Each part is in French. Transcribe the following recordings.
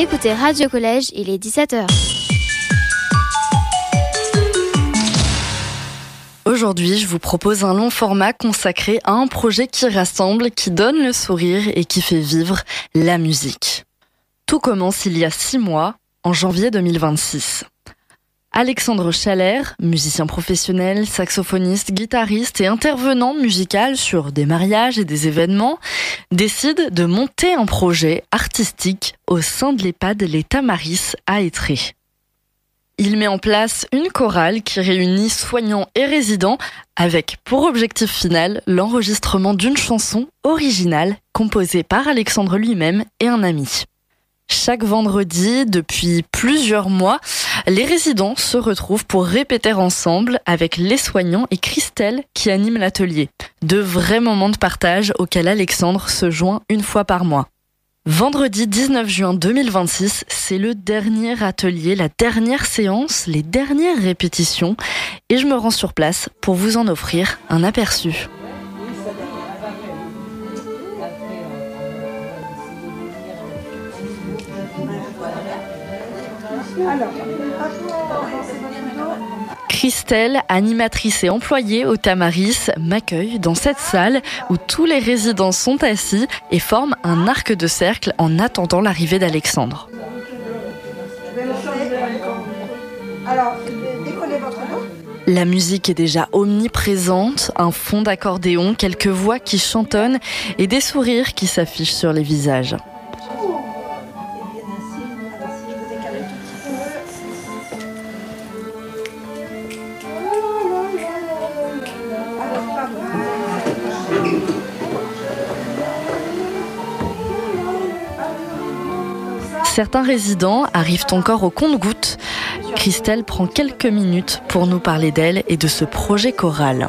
écoutez Radio Collège, il est 17h. Aujourd'hui, je vous propose un long format consacré à un projet qui rassemble, qui donne le sourire et qui fait vivre la musique. Tout commence il y a 6 mois, en janvier 2026. Alexandre Chalère, musicien professionnel, saxophoniste, guitariste et intervenant musical sur des mariages et des événements, décide de monter un projet artistique au sein de l'EHPAD Les Tamaris à Étré. Il met en place une chorale qui réunit soignants et résidents avec pour objectif final l'enregistrement d'une chanson originale composée par Alexandre lui-même et un ami. Chaque vendredi, depuis plusieurs mois, les résidents se retrouvent pour répéter ensemble avec les soignants et Christelle qui anime l'atelier. De vrais moments de partage auxquels Alexandre se joint une fois par mois. Vendredi 19 juin 2026, c'est le dernier atelier, la dernière séance, les dernières répétitions et je me rends sur place pour vous en offrir un aperçu. Christelle, animatrice et employée au Tamaris, m'accueille dans cette salle où tous les résidents sont assis et forment un arc de cercle en attendant l'arrivée d'Alexandre. La musique est déjà omniprésente, un fond d'accordéon, quelques voix qui chantonnent et des sourires qui s'affichent sur les visages. Certains résidents arrivent encore au compte-gouttes. Christelle prend quelques minutes pour nous parler d'elle et de ce projet choral.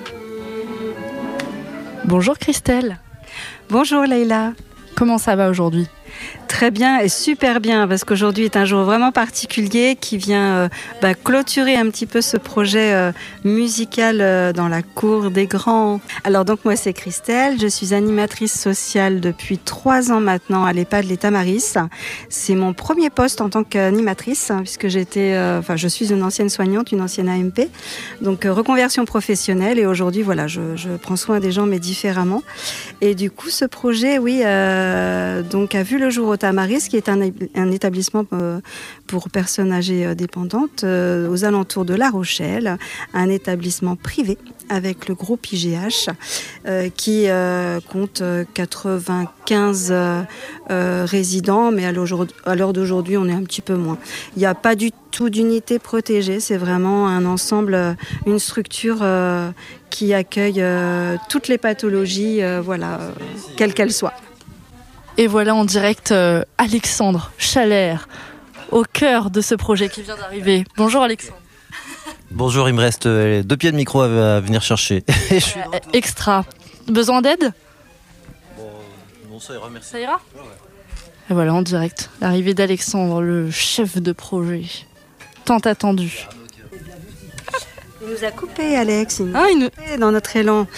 Bonjour Christelle. Bonjour Leïla. Comment ça va aujourd'hui ? Très bien et super bien parce qu'aujourd'hui est un jour vraiment particulier qui vient clôturer un petit peu ce projet musical dans la cour des grands. Alors donc moi c'est Christelle, je suis animatrice sociale depuis 3 ans maintenant à l'EHPAD Les Tamaris. C'est mon premier poste en tant qu'animatrice puisque je suis une ancienne soignante, une ancienne AMP, donc reconversion professionnelle et aujourd'hui voilà je prends soin des gens mais différemment. Et du coup ce projet donc a vu le jour au Tamaris, qui est un établissement pour personnes âgées dépendantes aux alentours de La Rochelle, un établissement privé avec le groupe IGH qui compte 95 résidents, mais à l'heure d'aujourd'hui, on est un petit peu moins. Il n'y a pas du tout d'unité protégée, c'est vraiment un ensemble, une structure qui accueille toutes les pathologies, quelles qu'elles soient. Et voilà en direct Alexandre Chalère au cœur de ce projet qui vient d'arriver. Bonjour Alexandre. Bonjour, il me reste 2 pieds de micro à venir chercher. Et je suis extra. Besoin d'aide ? Non, ça ira, merci. Ça ira ? Ouais. Et voilà en direct, l'arrivée d'Alexandre, le chef de projet, tant attendu. Il nous a coupé Alex, il nous a coupé dans notre élan.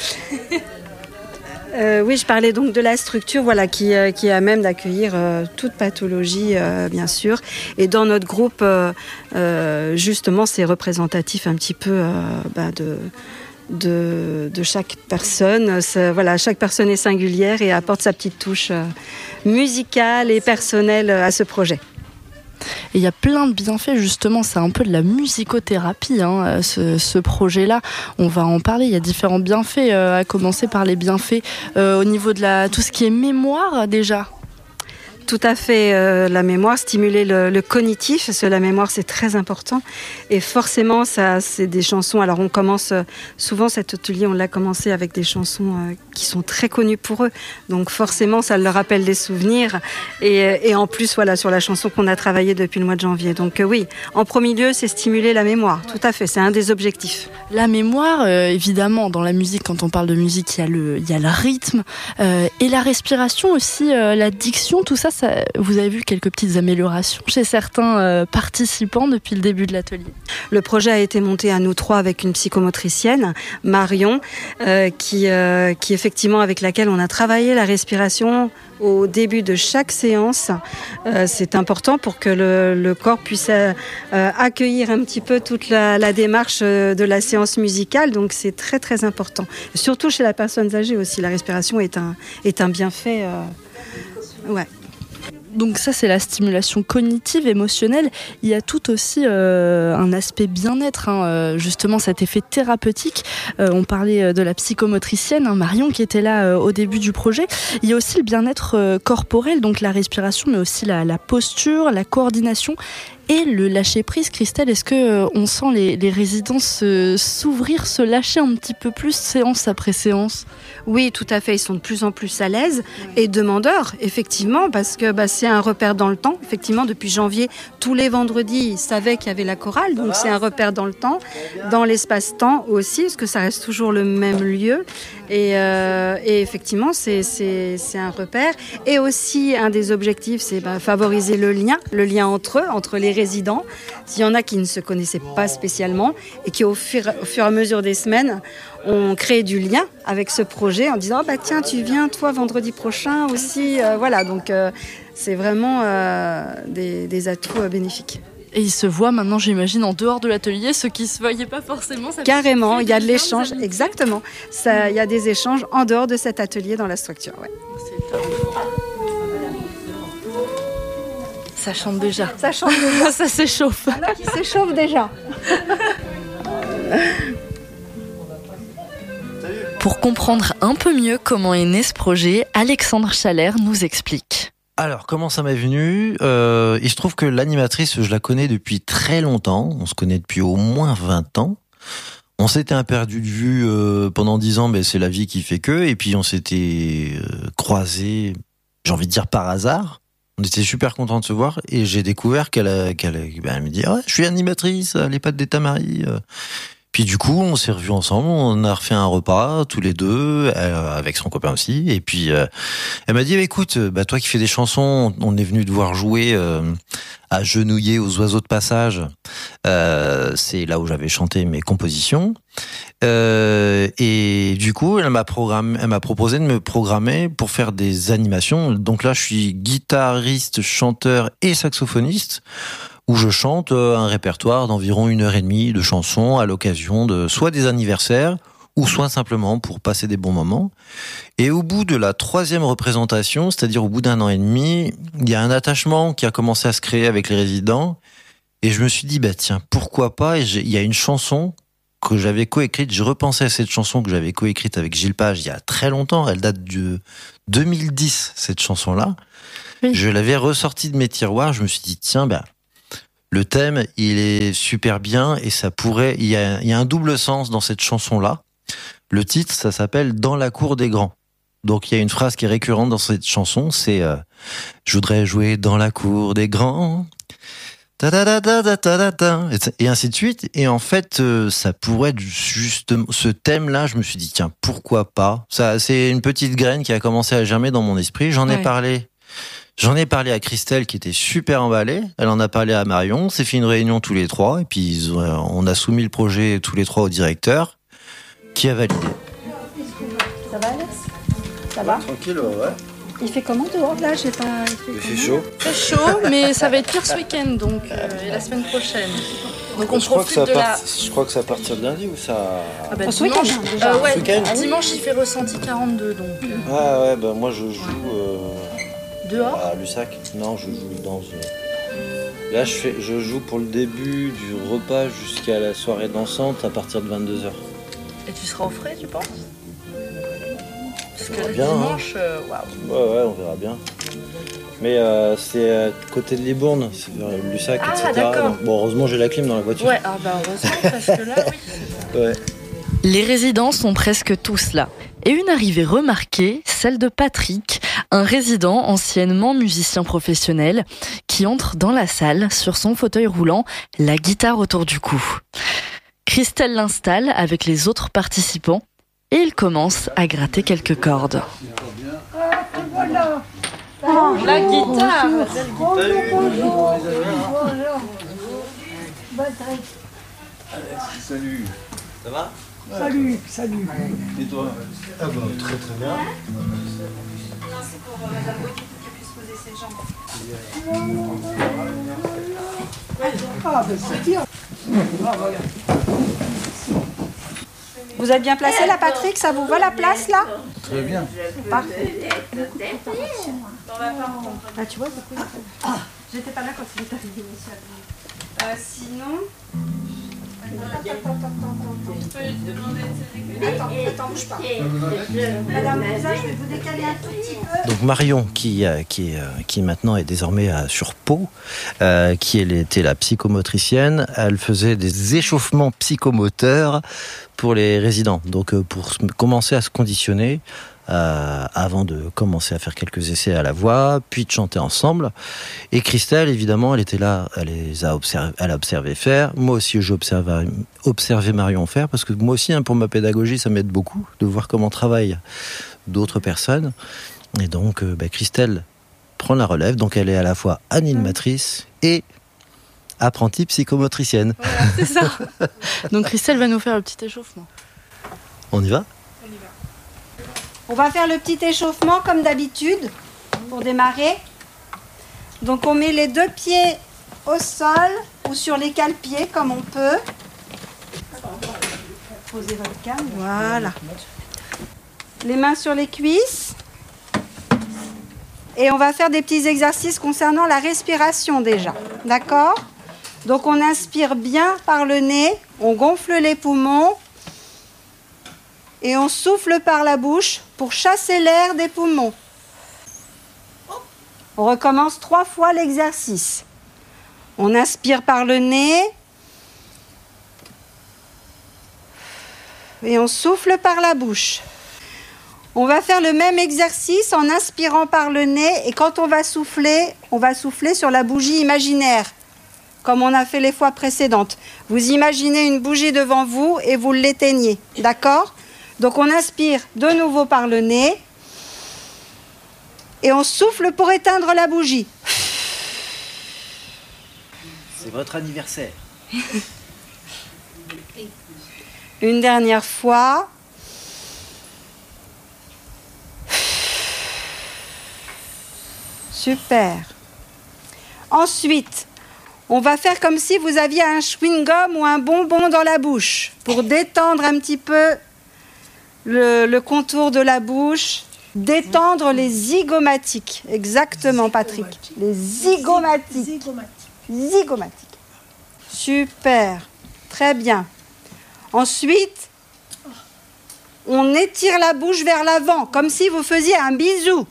Oui, je parlais donc de la structure qui est à même d'accueillir toute pathologie, bien sûr. Et dans notre groupe, justement, c'est représentatif un petit peu de chaque personne. Chaque personne est singulière et apporte sa petite touche musicale et personnelle à ce projet. Et il y a plein de bienfaits, justement, c'est un peu de la musicothérapie, ce projet-là. On va en parler, il y a différents bienfaits, à commencer par les bienfaits au niveau de tout ce qui est mémoire déjà. Tout à fait, la mémoire, stimuler le cognitif, parce que la mémoire c'est très important. Et forcément, ça, c'est des chansons. Alors on commence souvent cet atelier, on l'a commencé avec des chansons qui sont très connues pour eux. Donc forcément, ça leur rappelle des souvenirs. Et en plus, sur la chanson qu'on a travaillée depuis le mois de janvier. Donc oui, en premier lieu, c'est stimuler la mémoire. Tout à fait, c'est un des objectifs. La mémoire, évidemment, dans la musique, quand on parle de musique, il y a le rythme et la respiration aussi, la diction, tout ça. vous avez vu quelques petites améliorations chez certains participants depuis le début de l'atelier. Le projet a été monté à nous trois avec une psychomotricienne, Marion, qui effectivement avec laquelle on a travaillé la respiration au début de chaque séance. C'est important pour que le corps puisse accueillir un petit peu toute la démarche de la séance musicale. Donc c'est très très important. Surtout chez la personne âgée aussi, la respiration est un bienfait. Ouais. Donc ça, c'est la stimulation cognitive, émotionnelle. Il y a tout aussi un aspect bien-être, justement cet effet thérapeutique. On parlait de la psychomotricienne, Marion, qui était là au début du projet. Il y a aussi le bien-être corporel, donc la respiration, mais aussi la posture, la coordination et le lâcher-prise. Christelle, est-ce qu'on sent les résidents s'ouvrir, se lâcher un petit peu plus séance après séance ? Oui, tout à fait. Ils sont de plus en plus à l'aise et demandeurs, effectivement, parce que c'est un repère dans le temps. Effectivement, depuis janvier, tous les vendredis, ils savaient qu'il y avait la chorale, donc c'est un repère dans le temps, dans l'espace-temps aussi, parce que ça reste toujours le même lieu. Et effectivement, c'est un repère. Et aussi, un des objectifs, c'est favoriser le lien entre eux, entre les résidents. S'il y en a qui ne se connaissaient pas spécialement et qui, au fur et à mesure des semaines, ont créé du lien avec ce projet en disant tiens, tu viens toi vendredi prochain aussi. Voilà, donc c'est vraiment des atouts bénéfiques. Et ils se voient maintenant, j'imagine, en dehors de l'atelier, ceux qui ne se voyaient pas forcément. Carrément, il y a de l'échange, exactement. Il y a des échanges en dehors de cet atelier dans la structure. Ouais. C'est top. Ça chante déjà. Ça chante déjà. Ça s'échauffe. Il y en a qui s'échauffent déjà. Pour comprendre un peu mieux comment est né ce projet, Alexandre Chalère nous explique. Alors, comment ça m'est venu ? Il se trouve que l'animatrice, je la connais depuis très longtemps. On se connaît depuis au moins 20 ans. On s'était un perdu de vue pendant 10 ans, mais c'est la vie qui fait que. Et puis, on s'était croisés, j'ai envie de dire par hasard. On était super contents de se voir. Et j'ai découvert qu'elle me dit « Ouais, je suis animatrice à l'EHPAD d'État-Marie. » Puis du coup, on s'est revus ensemble, on a refait un repas tous les deux, avec son copain aussi. Et puis, elle m'a dit, écoute, toi qui fais des chansons, on est venu te voir jouer à Genouiller aux oiseaux de passage. C'est là où j'avais chanté mes compositions. Et du coup, elle m'a proposé de me programmer pour faire des animations. Donc là, je suis guitariste, chanteur et saxophoniste, où je chante un répertoire d'environ 1h30 de chansons à l'occasion de soit des anniversaires ou soit simplement pour passer des bons moments. Et au bout de la 3e représentation, c'est-à-dire au bout d'1 an et demi, il y a un attachement qui a commencé à se créer avec les résidents. Et je me suis dit, tiens, pourquoi pas ? Et il y a une chanson que j'avais coécrite, je repensais à cette chanson que j'avais coécrite avec Gilles Page il y a très longtemps, elle date de 2010, cette chanson-là. Oui. Je l'avais ressortie de mes tiroirs, je me suis dit, tiens, le thème, il est super bien et ça pourrait... Il y a un double sens dans cette chanson-là. Le titre, ça s'appelle « Dans la cour des grands ». Donc il y a une phrase qui est récurrente dans cette chanson, c'est je voudrais jouer dans la cour des grands ». Et ainsi de suite. Et en fait, ça pourrait être justement ce thème-là. Je me suis dit, tiens, pourquoi pas ? Ça, c'est une petite graine qui a commencé à germer dans mon esprit. J'en ai parlé à Christelle qui était super emballée. Elle en a parlé à Marion. On s'est fait une réunion tous les trois. Et puis, on a soumis le projet tous les trois au directeur qui a validé. Ça va, Alex ? Ça va ? Tranquille, ouais. Il fait comment dehors là ? Il fait chaud. C'est chaud, mais ça va être pire ce week-end, donc et la semaine prochaine. Donc on profite de la... Je crois que ça part de lundi ou ça... Ce week-end déjà. Dimanche il fait ressenti 42, donc... Ah ouais, moi je joue... Dehors ? À Lussac. Non, je joue dans... Là, je joue pour le début du repas jusqu'à la soirée dansante à partir de 22h. Et tu seras au frais, tu penses ? Parce que le bien, dimanche, waouh. Ouais, on verra bien. Mais c'est à côté de Libourne, c'est vers Lussac, etc. D'accord. Donc, heureusement, j'ai la clim dans la voiture. Ouais, heureusement, parce que là, oui. Ouais. Les résidents sont presque tous là. Et une arrivée remarquée, celle de Patrick, un résident anciennement musicien professionnel, qui entre dans la salle sur son fauteuil roulant, la guitare autour du cou. Christelle l'installe avec les autres participants et il commence à gratter quelques cordes. La guitare. Salut. Ça va? Salut. Et toi? Ah bah, très bien. C'est pour Madame Gauthier pour qu'elle puisse poser ses jambes. Ah, ben c'est bien. Vous êtes bien placé là, Patrick? Ça vous va la place là? Très bien. Parfait. Ah, tu vois, j'étais pas là quand il est arrivé, monsieur. Sinon. Attends, bouge pas. Madame Bouza, je vais vous décaler un tout petit peu. Donc Marion, qui maintenant est désormais sur Pau, qui elle était la psychomotricienne, elle faisait des échauffements psychomoteurs pour les résidents. Donc pour commencer à se conditionner, avant de commencer à faire quelques essais à la voix, puis de chanter ensemble. Et Christelle, évidemment, elle était là, elle a observé faire. Moi aussi, j'ai observé Marion faire, parce que moi aussi, pour ma pédagogie, ça m'aide beaucoup de voir comment travaillent d'autres personnes. Et donc, Christelle prend la relève. Donc, elle est à la fois animatrice et apprentie psychomotricienne. Voilà, c'est ça. Donc, Christelle va nous faire le petit échauffement. On y va ? On va faire le petit échauffement comme d'habitude pour démarrer. Donc on met les deux pieds au sol ou sur les cale-pieds comme on peut. Posez votre canne, voilà. Les mains sur les cuisses. Et on va faire des petits exercices concernant la respiration déjà. D'accord ? Donc on inspire bien par le nez, on gonfle les poumons. Et on souffle par la bouche pour chasser l'air des poumons. On recommence 3 fois l'exercice. On inspire par le nez. Et on souffle par la bouche. On va faire le même exercice en inspirant par le nez. Et quand on va souffler sur la bougie imaginaire, comme on a fait les fois précédentes. Vous imaginez une bougie devant vous et vous l'éteignez. D'accord ? Donc on inspire de nouveau par le nez et on souffle pour éteindre la bougie. C'est votre anniversaire. Une dernière fois. Super. Ensuite, on va faire comme si vous aviez un chewing-gum ou un bonbon dans la bouche pour détendre un petit peu le contour de la bouche, détendre les zygomatiques. Exactement, Patrick. Les zygomatiques. Zygomatiques. Super. Très bien. Ensuite, on étire la bouche vers l'avant, comme si vous faisiez un bisou.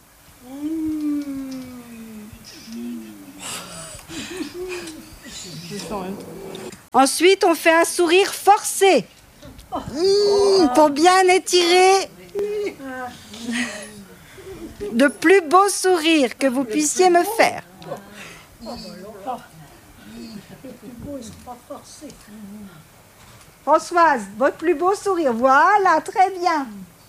Ensuite, on fait un sourire forcé. Pour bien étirer de plus beaux sourires que vous puissiez me faire. Françoise, votre plus beau sourire. Voilà, très bien.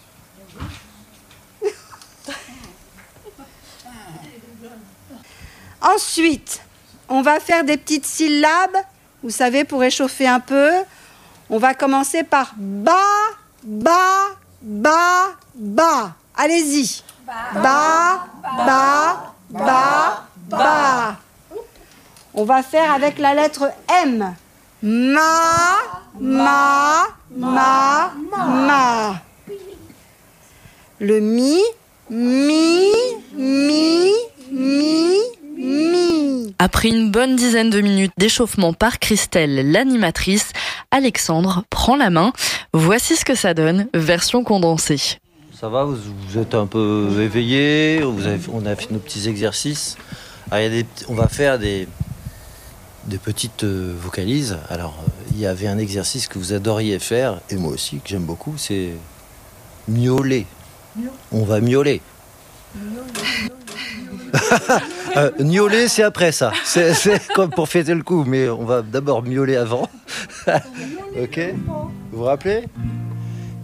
Ensuite, on va faire des petites syllabes, vous savez, pour échauffer un peu. On va commencer par ba, ba, ba, ba. Allez-y. Ba, ba, ba, ba. On va faire avec la lettre M. Ma, ma, ma, ma. Le mi, mi, mi, mi, mi. Après une bonne dizaine de minutes d'échauffement par Christelle, l'animatrice, Alexandre prend la main. Voici ce que ça donne, version condensée. Ça va, vous êtes un peu éveillé, on a fait nos petits exercices. Alors, on va faire des petites vocalises. Alors, il y avait un exercice que vous adoriez faire, et moi aussi, que j'aime beaucoup, c'est miauler. On va miauler. Miauler, c'est après ça. C'est comme pour fêter le coup, mais on va d'abord miauler avant. Ok ? Vous vous rappelez ?